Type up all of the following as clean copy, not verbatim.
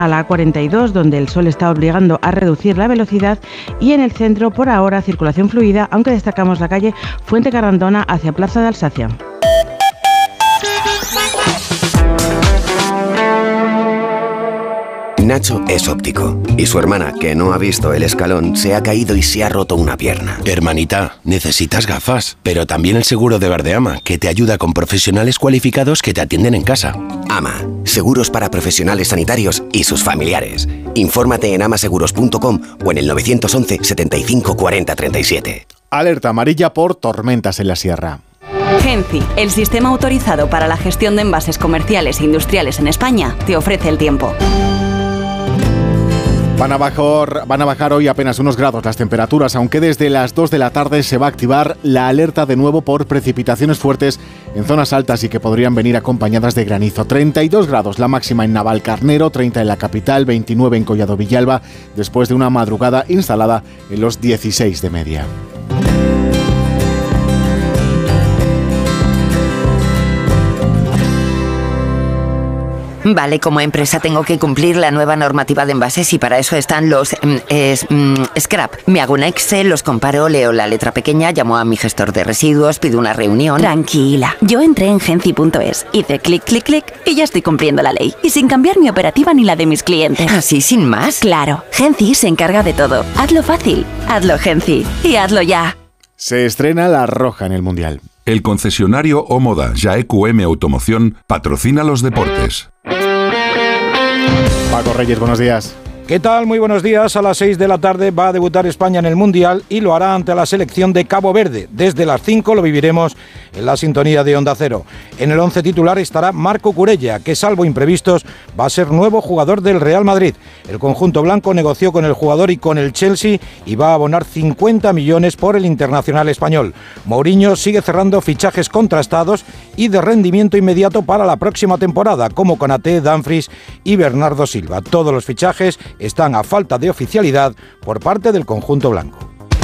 a la A42, donde el sol está obligando a reducir la velocidad, y en el centro, por ahora, circulación fluida, aunque destacamos la calle Fuente Carrandona hacia Plaza de Alsacia. Nacho es óptico y su hermana, que no ha visto el escalón, se ha caído y se ha roto una pierna. Hermanita, necesitas gafas, pero también el seguro de Verdeama, que te ayuda con profesionales cualificados que te atienden en casa. AMA, seguros para profesionales sanitarios y sus familiares. Infórmate en amaseguros.com o en el 911 75 40 37. Alerta amarilla por tormentas en la sierra. Genci, el sistema autorizado para la gestión de envases comerciales e industriales en España, te ofrece el tiempo. Van a bajar hoy apenas unos grados las temperaturas, aunque desde las 2 de la tarde se va a activar la alerta de nuevo por precipitaciones fuertes en zonas altas y que podrían venir acompañadas de granizo. 32 grados la máxima en Navalcarnero, 30 en la capital, 29 en Collado Villalba, después de una madrugada instalada en los 16 de media. Vale, como empresa tengo que cumplir la nueva normativa de envases y para eso están los scrap. Me hago un Excel, los comparo, leo la letra pequeña, llamo a mi gestor de residuos, pido una reunión. Tranquila, yo entré en Genci.es, hice clic, clic, clic y ya estoy cumpliendo la ley. Y sin cambiar mi operativa ni la de mis clientes. ¿Así sin más? Claro, Genci se encarga de todo. Hazlo fácil, hazlo Genci y hazlo ya. Se estrena La Roja en el Mundial. El concesionario Omoda Jaeq Automoción patrocina los deportes. Paco Reyes, buenos días. ¿Qué tal? Muy buenos días. A las 6 de la tarde va a debutar España en el Mundial y lo hará ante la selección de Cabo Verde. Desde las 5 lo viviremos en la sintonía de Onda Cero. En el 11 titular estará Marco Curella, que salvo imprevistos va a ser nuevo jugador del Real Madrid. El conjunto blanco negoció con el jugador y con el Chelsea y va a abonar 50 millones por el internacional español. Mourinho sigue cerrando fichajes contrastados y de rendimiento inmediato para la próxima temporada, como Konaté, Dumfries y Bernardo Silva. Todos los fichajes están a falta de oficialidad por parte del conjunto blanco.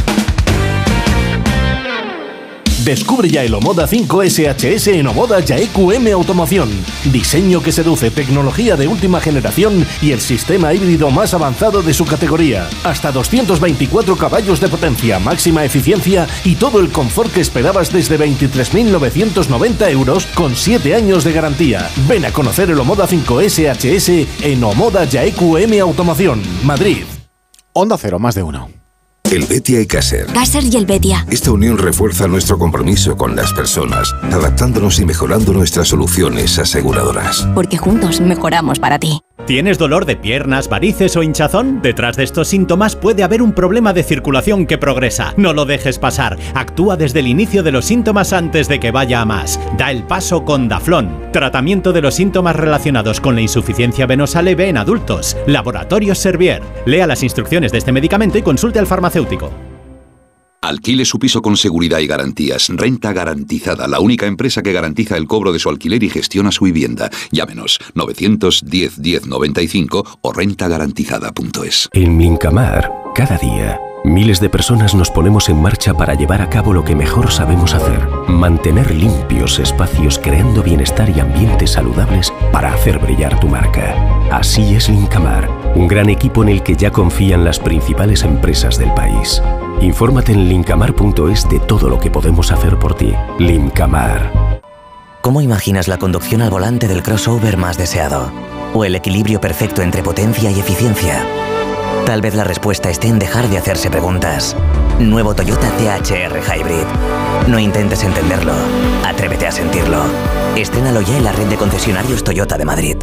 Descubre ya el Omoda 5 SHS en Omoda Jaeq Automoción. Diseño que seduce, tecnología de última generación y el sistema híbrido más avanzado de su categoría. Hasta 224 caballos de potencia, máxima eficiencia y todo el confort que esperabas desde 23.990 euros con 7 años de garantía. Ven a conocer el Omoda 5 SHS en Omoda Jaeq Automoción, Madrid. Onda Cero, más de uno. El Betia y Caser. Caser y el Betia. Esta unión refuerza nuestro compromiso con las personas, adaptándonos y mejorando nuestras soluciones aseguradoras. Porque juntos mejoramos para ti. ¿Tienes dolor de piernas, varices o hinchazón? Detrás de estos síntomas puede haber un problema de circulación que progresa. No lo dejes pasar. Actúa desde el inicio de los síntomas antes de que vaya a más. Da el paso con Daflón. Tratamiento de los síntomas relacionados con la insuficiencia venosa leve en adultos. Laboratorios Servier. Lea las instrucciones de este medicamento y consulte al farmacéutico. Alquile su piso con seguridad y garantías. Renta Garantizada, la única empresa que garantiza el cobro de su alquiler y gestiona su vivienda. Llámenos 910 10 95 o rentagarantizada.es. En Mincamar, cada día, miles de personas nos ponemos en marcha para llevar a cabo lo que mejor sabemos hacer. Mantener limpios espacios creando bienestar y ambientes saludables para hacer brillar tu marca. Así es Lincamar, un gran equipo en el que ya confían las principales empresas del país. Infórmate en lincamar.es de todo lo que podemos hacer por ti. Lincamar. ¿Cómo imaginas la conducción al volante del crossover más deseado? ¿O el equilibrio perfecto entre potencia y eficiencia? Tal vez la respuesta esté en dejar de hacerse preguntas. Nuevo Toyota CHR Hybrid. No intentes entenderlo, atrévete a sentirlo. Estrénalo ya en la red de concesionarios Toyota de Madrid.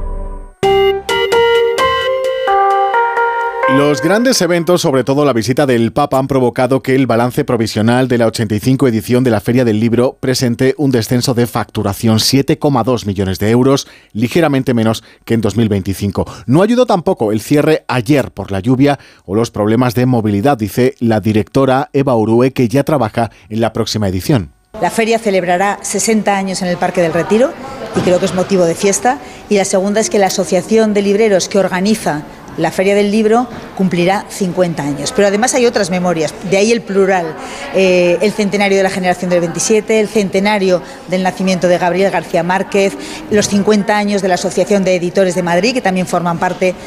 Los grandes eventos, sobre todo la visita del Papa, han provocado que el balance provisional de la 85 edición de la Feria del Libro presente un descenso de facturación, 7,2 millones de euros, ligeramente menos que en 2025. No ayudó tampoco el cierre ayer por la lluvia o los problemas de movilidad, dice la directora Eva Urue, que ya trabaja en la próxima edición. La feria celebrará 60 años en el Parque del Retiro y creo que es motivo de fiesta. Y la segunda es que la Asociación de Libreros que organiza la Feria del Libro cumplirá 50 años. Pero además hay otras memorias, de ahí el plural. El centenario de la generación del 27, el centenario del nacimiento de Gabriel García Márquez, los 50 años de la Asociación de Editores de Madrid, que también forman parte